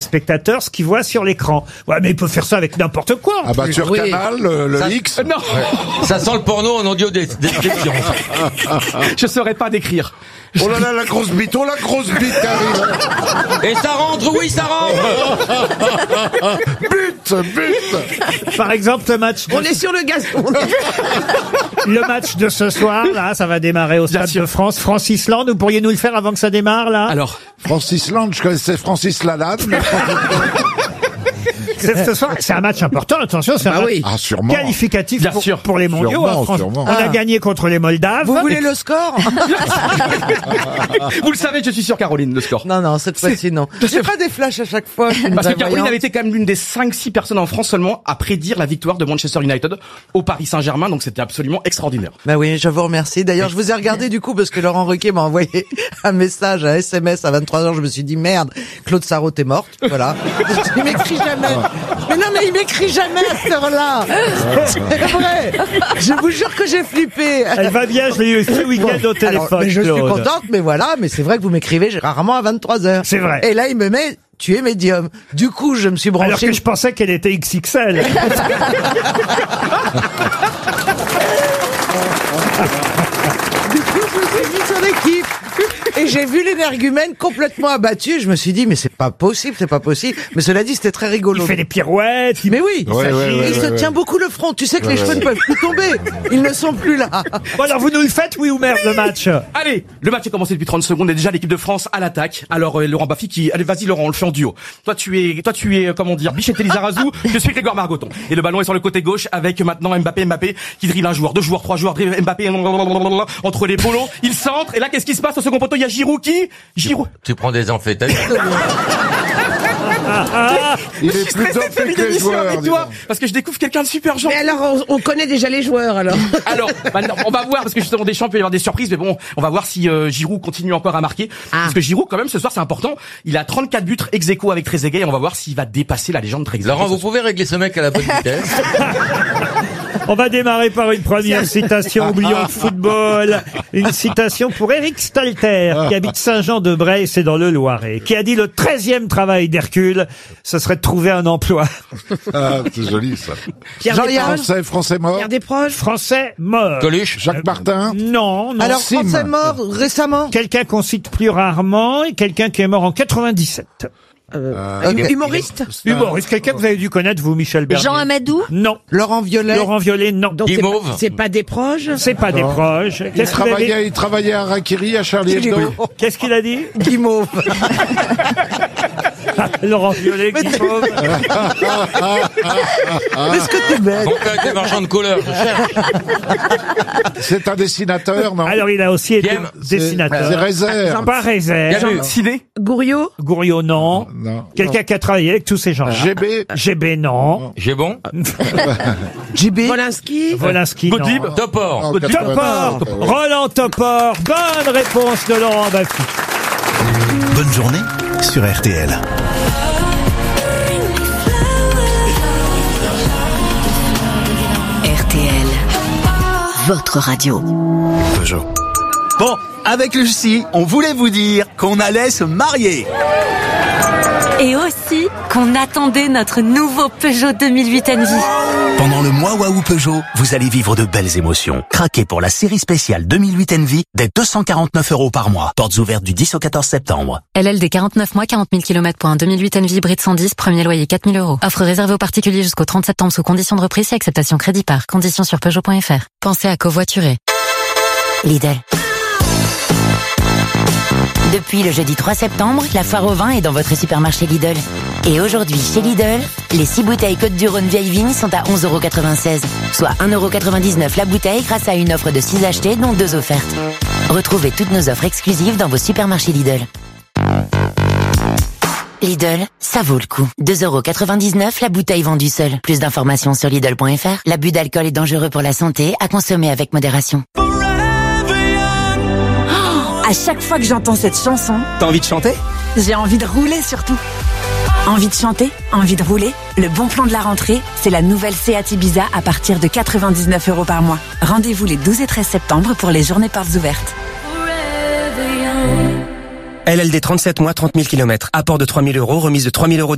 téléspectateurs ce qu'ils voient sur l'écran. Ouais, mais il peut faire ça avec n'importe quoi. Ah bah sur Canal, le X. Non. Ça sent le porno en audio description. Je saurais pas décrire. Oh là là, la grosse bite qui arrive. Et ça rentre, oui, ça rentre. But. Par exemple, le match de... On est sur le gazon. Le match de ce soir, là, ça va démarrer au Stade de France. France-Islande, vous pourriez nous le faire avant que ça démarre, là? Alors, Francis Land, je connaissais Francis Lalanne. Mais Ce soir, c'est un match important, attention, c'est un match sûrement. qualificatif Bien sûr. pour les mondiaux. Sûrement. On a gagné contre les Moldaves. Vous voulez le score? vous le savez, je suis sûr, Caroline, le score. Non, cette fois-ci, non. J'ai pas des flashs à chaque fois. Parce que Caroline avait été quand même l'une des 5-6 personnes en France seulement à prédire la victoire de Manchester United au Paris Saint-Germain, donc c'était absolument extraordinaire. Bah oui, je vous remercie. D'ailleurs, je vous ai regardé du coup parce que Laurent Ruquier m'a envoyé un message, un SMS à 23h. Je me suis dit merde, Claude Sarraute est morte. Voilà. Il m'écrit jamais. Mais non, mais il m'écrit jamais à cette heure-là. C'est vrai. Je vous jure que j'ai flippé. Elle va bien, je l'ai eu ce week-end au téléphone. Alors, mais je suis Claude. contente, mais voilà, mais c'est vrai que vous m'écrivez rarement à 23h. C'est vrai. Et là, il me met tu es médium. Du coup, je me suis branché. Alors que je pensais qu'elle était XXL. Du coup, je me suis mis sur l'équipe. Et j'ai vu l'énergumène complètement abattu. Et je me suis dit, mais c'est pas possible. Mais cela dit, c'était très rigolo. Il fait des pirouettes. Mais oui, il se ouais. tient beaucoup le front. Tu sais que les cheveux ne peuvent plus tomber. Ils ne sont plus là. Bon, alors vous nous le faites, oui ou merde, le match? Allez, le match est commencé depuis 30 secondes et déjà l'équipe de France à l'attaque. Alors Laurent Baffy allez, vas-y Laurent, on le fait en duo. Toi tu es comment dire, Bichette Lizarazu, je suis Grégoire Margoton. Et le ballon est sur le côté gauche avec maintenant Mbappé qui dribble un joueur, deux joueurs, trois joueurs, dribble Mbappé entre les polos, il centre et là qu'est-ce qui se passe au second poteau? Il y a Giroud Tu prends des amphétamines. Il est plus dopé que les joueurs. Avec toi, parce que je découvre quelqu'un de super gentil. Mais alors, on connaît déjà les joueurs, alors. Alors, on va voir, parce que justement, Deschamps peut y avoir des surprises, mais bon, on va voir si Giroud continue encore à marquer. Parce que Giroud, quand même, ce soir, c'est important. Il a 34 buts ex-aequo avec Trezeguet, et on va voir s'il va dépasser la légende Trezeguet. Laurent, vous pouvez régler ce mec à la bonne vitesse? On va démarrer par une première citation, oublions le football. Une citation pour Éric Stalter, qui habite Saint-Jean-de-Bray, c'est dans le Loiret, qui a dit le 13e travail d'Hercule, ce serait de trouver un emploi. Ah, c'est joli, ça. Français mort. Pierre Desproges. Français mort. Coluche. Jacques Martin. Non. Alors, Sim. Français mort récemment. Quelqu'un qu'on cite plus rarement et quelqu'un qui est mort en 97. Humoriste. Humoriste, quelqu'un que vous avez dû connaître, vous, Michel Bernier. Jean Amadou? Non. Laurent Violet. Laurent Violet, non. Donc Guimauve. c'est pas des proches? C'est pas des proches. Qu'est-ce qu'il a dit? Il travaillait à Rakiri, à Charlie Hebdo. Qu'est-ce qu'il a dit? Guimauve. Laurent Violet, Guimauve. Est-ce que t'es bête? Mon père était marchand de couleurs, je cherche. C'est un dessinateur, non? Alors, il a aussi été Guillaume. dessinateur. C'est Rézère. Pas Rézère. Ciné. Gouriot. Gouriot, non. Non. Quelqu'un qui a travaillé avec tous ces gens-là. GB. GB, non. J'ai bon. JB. Volinsky? Volinsky, non. Gottlieb. Topor. Topor. Roland Topor. Bonne réponse de Laurent Baffy. Bonne journée sur RTL. RTL, votre radio. Peugeot. Bon, avec Lucie, on voulait vous dire qu'on allait se marier. Et aussi qu'on attendait notre nouveau Peugeot 2008 Envy. Pendant le mois Waouh Peugeot, vous allez vivre de belles émotions. Craquez pour la série spéciale 2008 Envy dès 249 € par mois. Portes ouvertes du 10 au 14 septembre. LLD 49 mois, 40 000 km pour un 2008 Envy hybride 110, premier loyer 4 000 €. Offre réservée aux particuliers jusqu'au 30 septembre sous conditions de reprise et acceptation crédit par. Conditions sur Peugeot.fr. Pensez à covoiturer. Lidl. Depuis le jeudi 3 septembre, la foire au vin est dans votre supermarché Lidl. Et aujourd'hui, chez Lidl, les 6 bouteilles Côte-du-Rhône vieille vigne sont à 11,96 €, soit 1,99 € la bouteille grâce à une offre de 6 achetés, dont 2 offertes. Retrouvez toutes nos offres exclusives dans vos supermarchés Lidl. Lidl, ça vaut le coup. 2,99 € la bouteille vendue seule. Plus d'informations sur Lidl.fr. L'abus d'alcool est dangereux pour la santé, à consommer avec modération. À chaque fois que j'entends cette chanson, T'as envie de chanter? j'ai envie de rouler surtout. Envie de chanter, envie de rouler. Le bon plan de la rentrée, c'est la nouvelle Seat Ibiza à partir de 99 € par mois. Rendez-vous les 12 et 13 septembre pour les journées portes ouvertes. LLD 37 mois, 30 000 km. Apport de 3 000 €, remise de 3 000 €